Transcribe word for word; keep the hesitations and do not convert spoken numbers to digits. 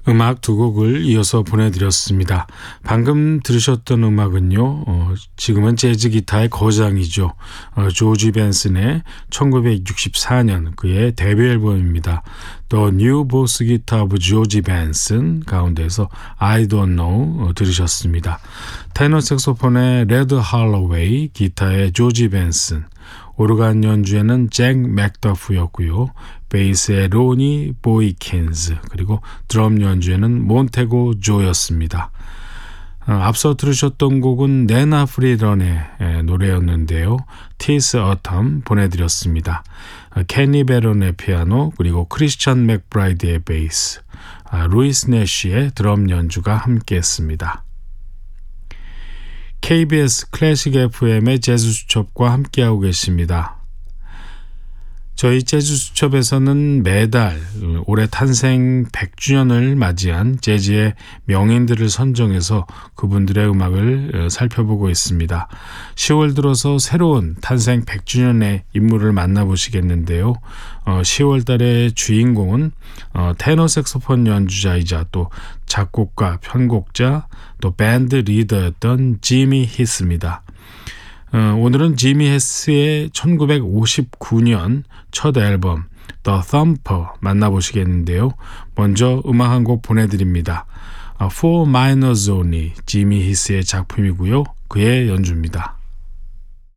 음악 두 곡을 이어서 보내드렸습니다. 방금 들으셨던 음악은요, 어, 지금은 재즈 기타의 거장이죠. 어, 조지 벤슨의 천구백육십사 년 그의 데뷔 앨범입니다. The New Boss Guitar of George Benson 가운데서 I Don't Know 어, 들으셨습니다. 테너 색소폰의 레드 할로웨이, 기타의 조지 벤슨, 오르간 연주에는 잭 맥더프였고요. 베이스의 로니 보이킨즈, 그리고 드럼 연주에는 몬테고 조였습니다. 어, 앞서 들으셨던 곡은 네나 프리런의 에, 노래였는데요. Tis Autumn 보내드렸습니다. 어, 케니 베론의 피아노, 그리고 크리스찬 맥브라이드의 베이스, 아, 루이스 내쉬의 드럼 연주가 함께했습니다. 케이비에스 클래식 에프엠의 재즈 수첩과 함께하고 계십니다. 저희 재즈 수첩에서는 매달 올해 탄생 백 주년을 맞이한 재즈의 명인들을 선정해서 그분들의 음악을 살펴보고 있습니다. 시월 들어서 새로운 탄생 백 주년의 인물을 만나보시겠는데요. 어, 시월 달의 주인공은 어, 테너 색소폰 연주자이자 또 작곡가, 편곡자, 또 밴드 리더였던 지미 히스입니다. 어, 오늘은 지미 히스의 천구백오십구 년 첫 앨범 The Thumper 만나보시겠는데요. 먼저 음악 한 곡 보내드립니다. Four Minors Only, 지미 히스의 작품이고요. 그의 연주입니다.